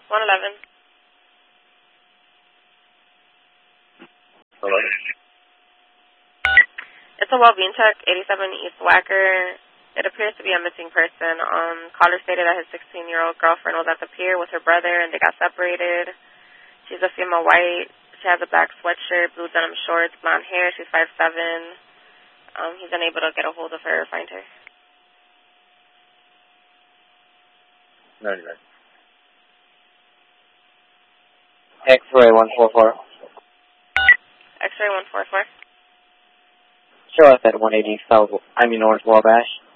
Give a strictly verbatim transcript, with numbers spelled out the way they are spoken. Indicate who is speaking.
Speaker 1: one eleven.
Speaker 2: Hello?
Speaker 1: It's a well-being check, eighty-seven East Wacker. It appears to be a missing person. Um, caller stated that his sixteen-year-old girlfriend was at the pier with her brother and they got separated. She's a female white. She has a black sweatshirt, blue denim shorts, blonde hair. She's five seven. Um, he's unable to get a hold of her or find her.
Speaker 2: ninety-nine. X-ray one four four.
Speaker 1: X-ray one four four.
Speaker 2: Show us at one eighty South, I mean North Wabash.